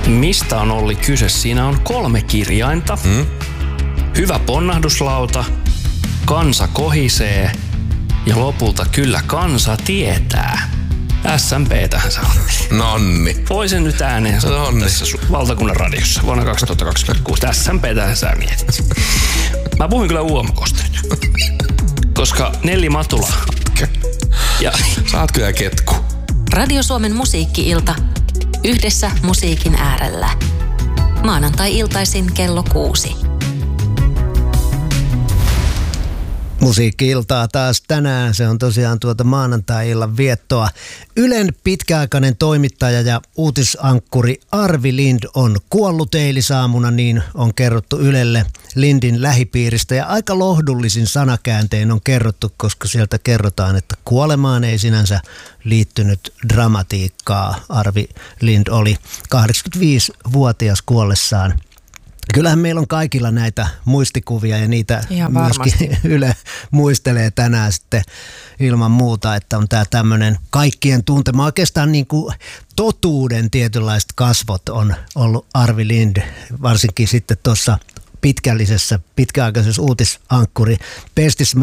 Mistä on Olli kyse? Siinä on 3 kirjainta. Hyvä ponnahduslauta, kansa kohisee ja lopulta kyllä kansa tietää. SMP:tähän se on. Nonni. Voisin nyt ääneen sanoa tässä valtakunnan radiossa vuonna 2026. SMP:tähän sä mietit. Mä puhuin kyllä UMK:sta nyt. Koska Nelli Matula. Ja sä oot kyllä ketku. Radio Suomen musiikki-ilta. Yhdessä musiikin äärellä. Maanantai-iltaisin kello 6. Musiikki-iltaa taas tänään. Se on tosiaan maanantai-illan viettoa. Ylen pitkäaikainen toimittaja ja uutisankkuri Arvi Lind on kuollut eilisaamuna, niin on kerrottu Ylelle Lindin lähipiiristä. Ja aika lohdullisin sanakääntein on kerrottu, koska sieltä kerrotaan, että kuolemaan ei sinänsä liittynyt dramatiikkaa. Arvi Lind oli 85-vuotias kuollessaan. Kyllähän meillä on kaikilla näitä muistikuvia ja niitä myöskin Yle muistelee tänään sitten ilman muuta, että on tämä tämmöinen kaikkien tuntema. Oikeastaan niin kuin totuuden tietynlaiset kasvot on ollut Arvi Lind, varsinkin sitten tuossa pitkäaikaisessa uutisankkuri pestissä.